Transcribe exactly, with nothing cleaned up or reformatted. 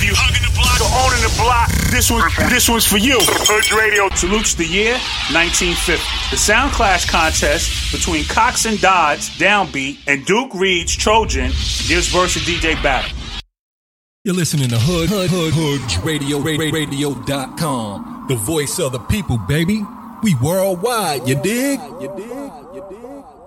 If you hugging the block or owning the block, this one, this one's for you. Hood Radio salutes the year nineteen fifty. The Sound Clash contest between Cox and Dodds, Downbeat, and Duke Reed's Trojan gives verse a D J battle. You're listening to Hood, Hood, Hood, Hood Radio, radio dot com. The voice of the people, baby. We worldwide, you dig? You dig? You dig?